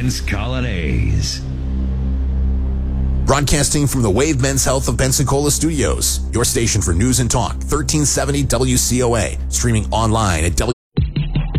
Vince Colonnese. Broadcasting from the Wave Men's Health of Pensacola Studios, your station for news and talk, 1370 WCOA, streaming online at